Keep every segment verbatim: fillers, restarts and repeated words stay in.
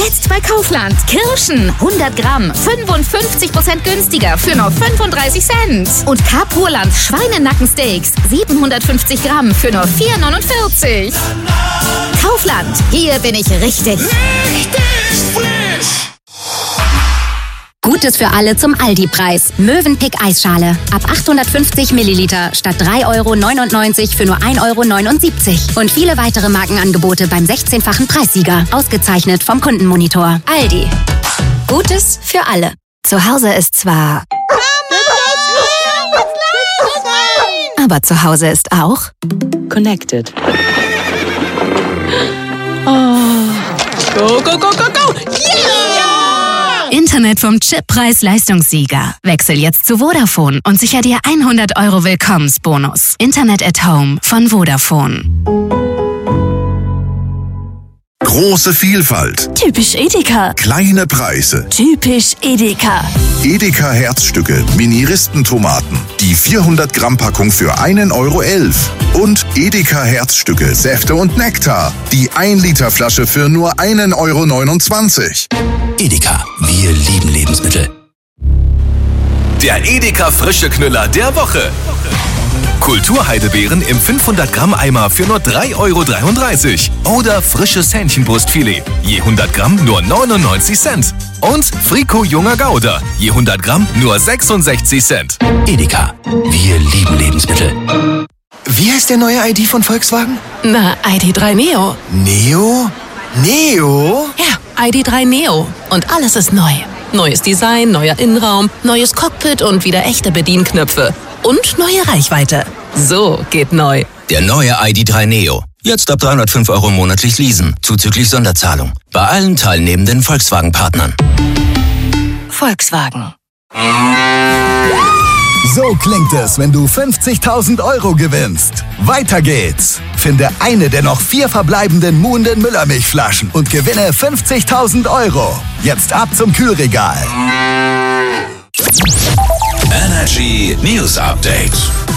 Jetzt bei Kaufland. Kirschen hundert Gramm, fünfundfünfzig Prozent günstiger für nur fünfunddreißig Cent. Und K-Purland Schweinenackensteaks siebenhundertfünfzig Gramm für nur vier neunundvierzig. Kaufland, hier bin ich richtig. Richtig frisch! Gutes für alle zum Aldi-Preis. Mövenpick Eisschale. Ab achthundertfünfzig Milliliter statt drei Euro neunundneunzig für nur ein Euro neunundsiebzig. Und viele weitere Markenangebote beim sechzehnfachen Preissieger. Ausgezeichnet vom Kundenmonitor. Aldi. Gutes für alle. Zu Hause ist zwar... Aber zu Hause ist auch... Connected. Oh. Go, go, go, go, go! Yeah! Internet vom Chip-Preis-Leistungssieger. Wechsel jetzt zu Vodafone und sicher dir hundert Euro Willkommensbonus. Internet at Home von Vodafone. Große Vielfalt. Typisch Edeka. Kleine Preise. Typisch Edeka. Edeka Herzstücke, Mini-Ristentomaten. Die vierhundert Gramm Packung für einen Euro elf. Und Edeka Herzstücke, Säfte und Nektar. Die ein Liter Flasche für nur einen Euro neunundzwanzig. Edeka, wir lieben Lebensmittel. Der Edeka frische Knüller der Woche. Kulturheidelbeeren im fünfhundert Gramm Eimer für nur drei Euro dreiunddreißig. Oder frisches Hähnchenbrustfilet, je hundert Gramm nur neunundneunzig Cent. Und Frico junger Gouda, je hundert Gramm nur sechsundsechzig Cent. Edeka, wir lieben Lebensmittel. Wie heißt der neue I D von Volkswagen? Na, I D drei Neo. Neo? Neo? Ja, I D drei Neo. Und alles ist neu. Neues Design, neuer Innenraum, neues Cockpit und wieder echte Bedienknöpfe. Und neue Reichweite. So geht neu. Der neue I D drei Neo. Jetzt ab dreihundertfünf Euro monatlich leasen, zuzüglich Sonderzahlung. Bei allen teilnehmenden Volkswagen-Partnern. Volkswagen. So klingt es, wenn du fünfzigtausend Euro gewinnst. Weiter geht's. Finde eine der noch vier verbleibenden muhenden Müllermilchflaschen und gewinne fünfzigtausend Euro. Jetzt ab zum Kühlregal. Energy News Update.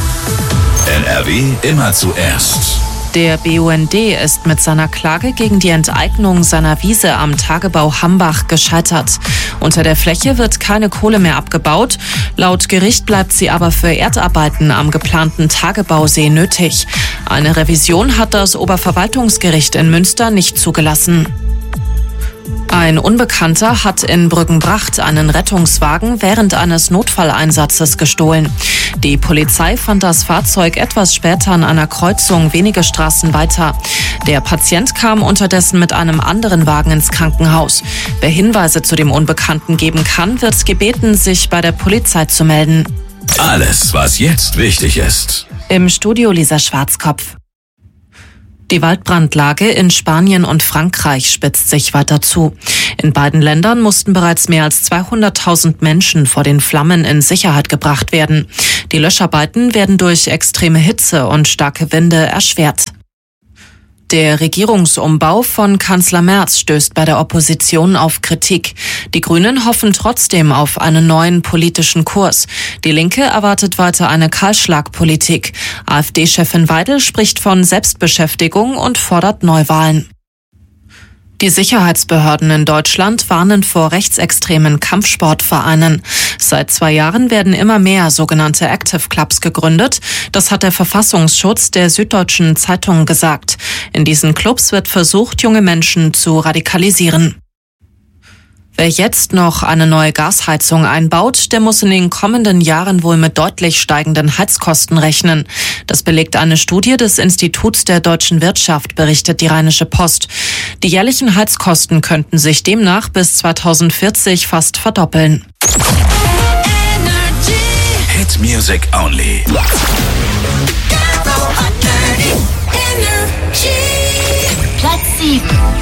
N R W immer zuerst. Der B U N D ist mit seiner Klage gegen die Enteignung seiner Wiese am Tagebau Hambach gescheitert. Unter der Fläche wird keine Kohle mehr abgebaut. Laut Gericht bleibt sie aber für Erdarbeiten am geplanten Tagebausee nötig. Eine Revision hat das Oberverwaltungsgericht in Münster nicht zugelassen. Ein Unbekannter hat in Brüggenbracht einen Rettungswagen während eines Notfalleinsatzes gestohlen. Die Polizei fand das Fahrzeug etwas später an einer Kreuzung wenige Straßen weiter. Der Patient kam unterdessen mit einem anderen Wagen ins Krankenhaus. Wer Hinweise zu dem Unbekannten geben kann, wird gebeten, sich bei der Polizei zu melden. Alles, was jetzt wichtig ist. Im Studio Lisa Schwarzkopf. Die Waldbrandlage in Spanien und Frankreich spitzt sich weiter zu. In beiden Ländern mussten bereits mehr als zweihunderttausend Menschen vor den Flammen in Sicherheit gebracht werden. Die Löscharbeiten werden durch extreme Hitze und starke Winde erschwert. Der Regierungsumbau von Kanzler Merz stößt bei der Opposition auf Kritik. Die Grünen hoffen trotzdem auf einen neuen politischen Kurs. Die Linke erwartet weiter eine Kahlschlagpolitik. AfD-Chefin Weidel spricht von Selbstbeschäftigung und fordert Neuwahlen. Die Sicherheitsbehörden in Deutschland warnen vor rechtsextremen Kampfsportvereinen. Seit zwei Jahren werden immer mehr sogenannte Active Clubs gegründet. Das hat der Verfassungsschutz der Süddeutschen Zeitung gesagt. In diesen Clubs wird versucht, junge Menschen zu radikalisieren. Wer jetzt noch eine neue Gasheizung einbaut, der muss in den kommenden Jahren wohl mit deutlich steigenden Heizkosten rechnen. Das belegt eine Studie des Instituts der deutschen Wirtschaft, berichtet die Rheinische Post. Die jährlichen Heizkosten könnten sich demnach bis zweitausendvierzig fast verdoppeln. Hit Music Only. Platz sieben.